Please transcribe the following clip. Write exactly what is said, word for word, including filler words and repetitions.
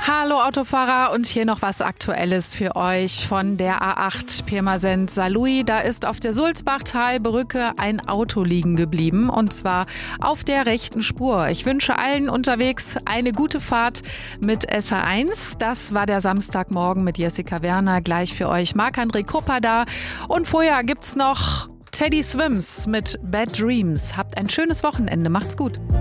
Hallo Autofahrer und hier noch was Aktuelles für euch von der A acht Pirmasens-Saarlouis. Da ist auf der Sulzbachtalbrücke ein Auto liegen geblieben und zwar auf der rechten Spur. Ich wünsche allen unterwegs eine gute Fahrt mit S H eins. Das war der Samstagmorgen mit Jessica Werner. Gleich für euch Marc-André Krupper da. Und vorher gibt's noch Teddy Swims mit Bad Dreams. Habt ein schönes Wochenende. Macht's gut.